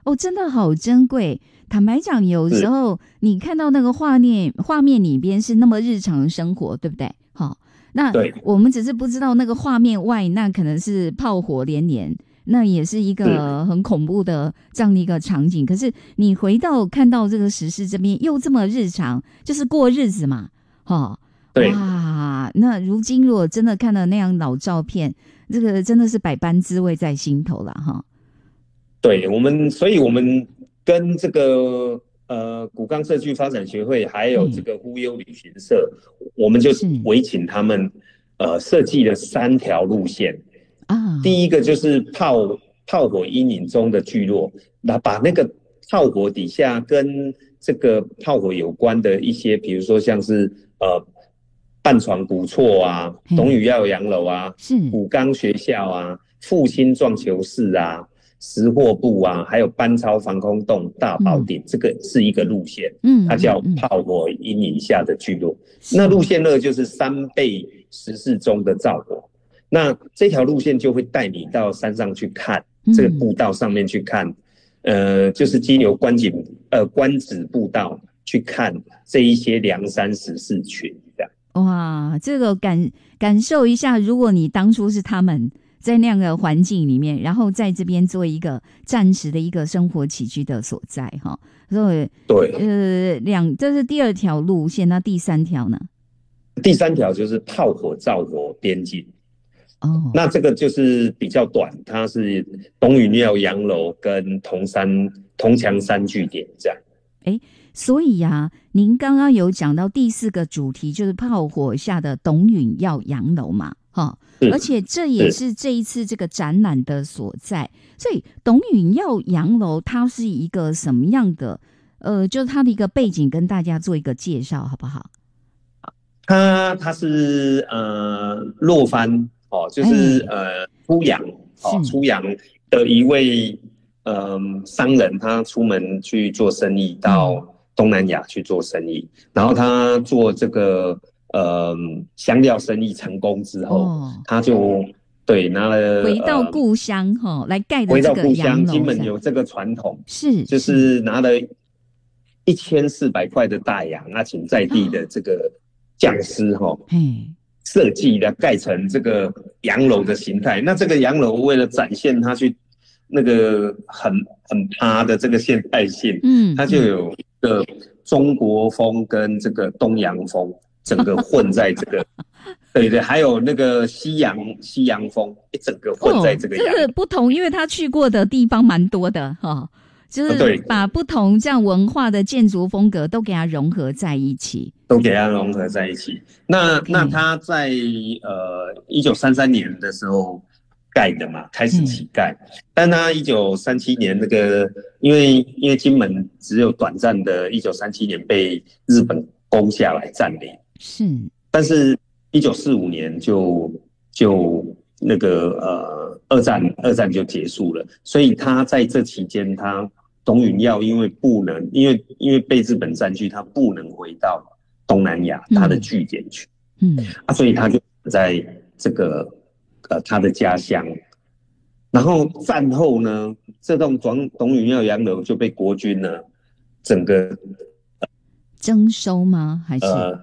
哦，真的好珍贵。坦白讲，有时候你看到那个画面里边是那么日常的生活，对不对？好，那我们只是不知道那个画面外，那可能是炮火连连，那也是一个很恐怖的这样的一个场景。可是你回到看到这个时事这边又这么日常，就是过日子嘛，哈。哇，那如今如果真的看到那样老照片，这个真的是百般滋味在心头了哈。 对，所以我们跟这个古冈社区发展协会还有这个忽悠旅行社，我们就委请他们设计了3条路线啊。第一个就是炮火阴影中的聚落，那把那个炮火底下跟这个炮火有关的一些，比如说像是半床古厝啊、董宇耀洋楼啊、古冈学校啊、复兴撞球室啊、石货部啊，还有班超防空洞、大宝顶，这个是一个路线，它叫炮火阴影下的聚落。那路线2就是3倍时事中的造火，那这条路线就会带你到山上去看，这个步道上面去看，就是经由官子步道去看这一些梁山十四群这样。 哇，这个感受一下，如果你当初是他们在那样的环境里面，然后在这边做一个暂时的一个生活起居的所在哈。所以对， 这是第2条路线，那第3条呢？ 第3条就是炮火造火边境。哦，那这个就是比较短，它是董宇耀洋楼跟铜墙山据点这样。 所以啊，您刚刚有讲到第4个主题就是炮火下的董允耀洋楼嘛，哈，而且这也是这一次这个展览的所在。所以董允耀洋楼它是一个什么样的？就是它的一个背景，跟大家做一个介绍，好不好？ 它是洛帆就是出洋的一位商人，他出门去做生意到东南亚去做生意，然后他做这个香料生意成功之后，他就拿了回到故乡来盖的这个洋楼。 金门有这个传统， 是就是拿了1400块的大洋，请在地的这个匠师设计的盖成这个洋楼的形态。那这个洋楼为了展现它去那个很趴的这个现代性，它就有一个中国风跟这个东洋风整个混在这个对，还有那个西洋风整个混在这个洋楼。 这个不同，因为他去过的地方蛮多的就是把不同这样文化的建筑风格都给它融合在一起。 那他在1933年的时候盖的嘛，开始起盖。但他1937年那个因为金门只有短暂的1937年被日本攻下来占领， 是。 但是1945年就那个二战就结束了，所以他在这期间董允耀因为被日本占据，他不能回到东南亚他的据点去，所以他就在这个他的家乡。然后战后呢，这栋董允耀洋楼就被国军呢整个征收吗？还是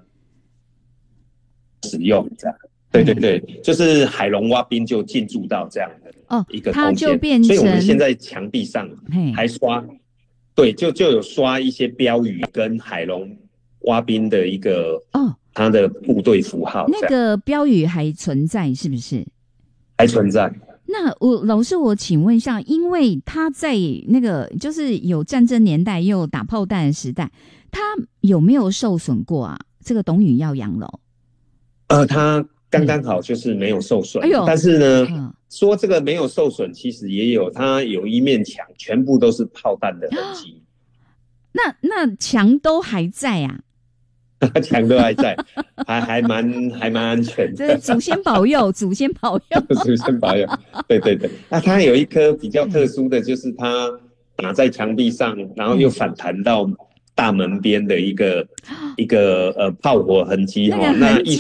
使用这样？对，就是海龙蛙兵就进驻到这样的一个空间，所以我们现在墙壁上还刷，就有刷一些标语跟海龙蛙兵的一个他的部队符号。 那个标语还存在是不是？ 还存在。 那老师，我请问一下，因为他在那个就是有战争年代又有打炮弹的时代，他有没有受损过啊？这个董允耀洋楼？ 他刚刚好就是没有受损，但是呢，说这个没有受损，其实也有，它有一面墙全部都是炮弹的痕迹。 那墙都还在啊？ 墙都还在，还蛮安全的。 这是祖先保佑，祖先保佑。 对。那它有一颗比较特殊的，就是它打在墙壁上，然后又反弹到大门边的一个炮火痕迹哈。那艺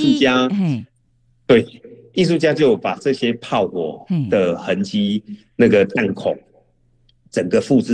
术家就把这些炮火的痕迹那个弹孔整个复制